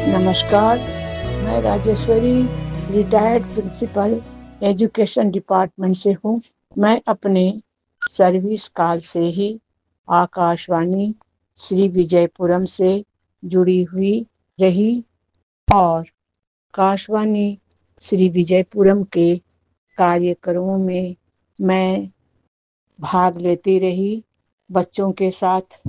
नमस्कार, मैं Rajeshwari retired principal education department से हूँ। मैं अपने सर्विस काल से ही आकाशवाणी श्री विजयपुरम से जुड़ी हुई रही और आकाशवाणी श्री विजयपुरम के कार्यक्रमों में मैं भाग लेती रही। बच्चों के साथ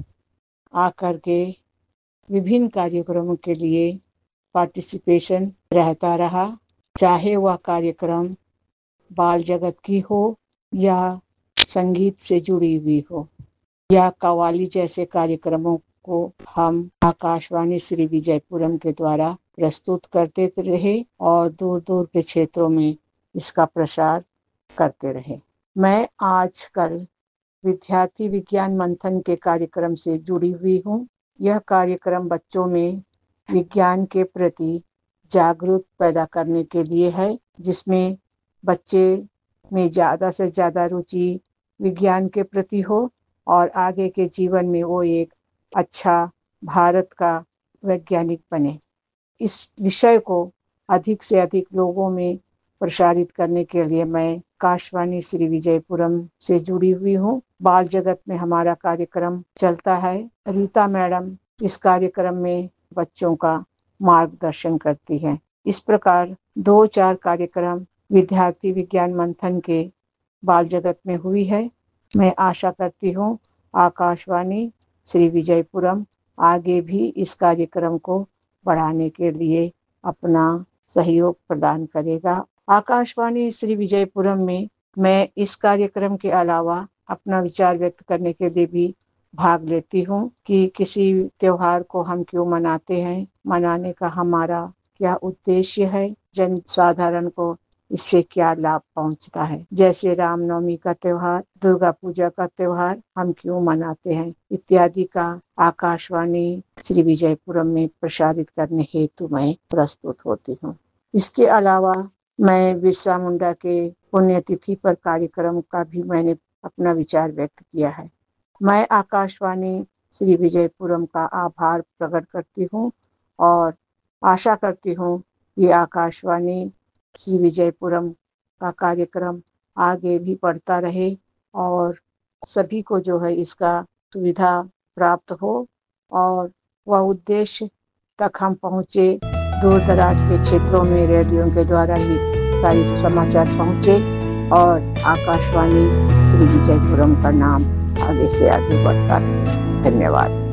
आकर के विभिन्न कार्यक्रमों के लिए पार्टिसिपेशन रहता रहा, चाहे वह कार्यक्रम बाल जगत की हो या संगीत से जुड़ी हुई हो या कव्वाली जैसे कार्यक्रमों को हम आकाशवाणी श्री विजयपुरम के द्वारा प्रस्तुत करते रहे और दूर दूर के क्षेत्रों में इसका प्रसार करते रहे। मैं आजकल विद्यार्थी विज्ञान मंथन के कार्यक्रम से जुड़ी हुई हूँ। यह कार्यक्रम बच्चों में विज्ञान के प्रति जागरूक पैदा करने के लिए है, जिसमें बच्चे में ज़्यादा से ज़्यादा रुचि विज्ञान के प्रति हो और आगे के जीवन में वो एक अच्छा भारत का वैज्ञानिक बने। इस विषय को अधिक से अधिक लोगों में प्रसारित करने के लिए मैं आकाशवाणी श्री विजयपुरम से जुड़ी हुई हूँ। बाल जगत में हमारा कार्यक्रम चलता है। रीता मैडम इस कार्यक्रम में बच्चों का मार्गदर्शन करती हैं। इस प्रकार 2-4 कार्यक्रम विद्यार्थी विज्ञान मंथन के बाल जगत में हुई है। मैं आशा करती हूँ आकाशवाणी श्री विजयपुरम आगे भी इस कार्यक्रम को बढ़ाने के लिए अपना सहयोग प्रदान करेगा। आकाशवाणी श्री विजयपुरम में मैं इस कार्यक्रम के अलावा अपना विचार व्यक्त करने के लिए भी भाग लेती हूँ कि किसी त्योहार को हम क्यों मनाते हैं, मनाने का हमारा क्या उद्देश्य है, जन साधारण को इससे क्या लाभ पहुंचता है। जैसे रामनवमी का त्योहार, दुर्गा पूजा का त्योहार हम क्यों मनाते हैं इत्यादि का आकाशवाणी श्री विजयपुरम में प्रसारित करने हेतु मैं प्रस्तुत होती हूँ। इसके अलावा मैं बिरसा मुंडा के पुण्यतिथि पर कार्यक्रम का भी मैंने अपना विचार व्यक्त किया है। मैं आकाशवाणी श्री विजयपुरम का आभार प्रकट करती हूँ और आशा करती हूँ कि आकाशवाणी श्री विजयपुरम का कार्यक्रम आगे भी बढ़ता रहे और सभी को जो है इसका सुविधा प्राप्त हो और वह उद्देश्य तक हम पहुँचे। दूर दराज के क्षेत्रों में रेडियो के द्वारा ही सारे समाचार पहुँचे और आकाशवाणी श्री विजयपुरम का नाम आगे से आगे बढ़ता है। धन्यवाद।